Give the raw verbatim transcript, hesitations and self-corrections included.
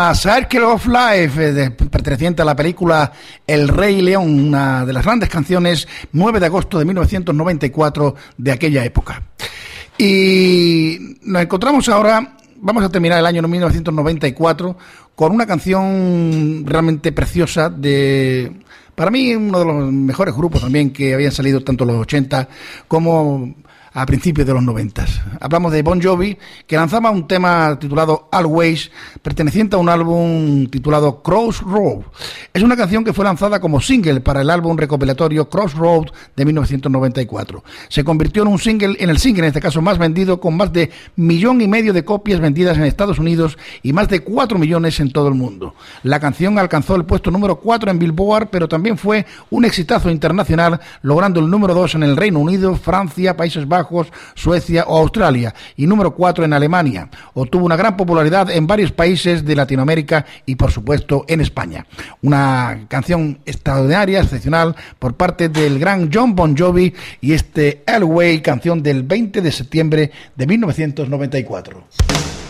A Circle of Life, eh, de, perteneciente a la película El Rey León, una de las grandes canciones, nueve de agosto de mil novecientos noventa y cuatro, de aquella época. Y nos encontramos ahora, vamos a terminar el año mil novecientos noventa y cuatro con una canción realmente preciosa de, para mí, uno de los mejores grupos también que habían salido tanto en los ochenta como a principios de los noventas. Hablamos de Bon Jovi, que lanzaba un tema titulado Always, perteneciente a un álbum titulado Crossroads. Es una canción que fue lanzada como single para el álbum recopilatorio Crossroads de mil novecientos noventa y cuatro. Se convirtió en un single, en el single en este caso más vendido, con más de millón y medio de copias vendidas en Estados Unidos y más de cuatro millones en todo el mundo. La canción alcanzó el puesto número cuatro en Billboard, pero también fue un exitazo internacional, logrando el número dos en el Reino Unido, Francia, Países Bajos, Suecia o Australia, y número cuatro en Alemania. Obtuvo una gran popularidad en varios países de Latinoamérica y por supuesto en España. Una canción extraordinaria, excepcional, por parte del gran Jon Bon Jovi, y este Always, canción del veinte de septiembre de mil novecientos noventa y cuatro.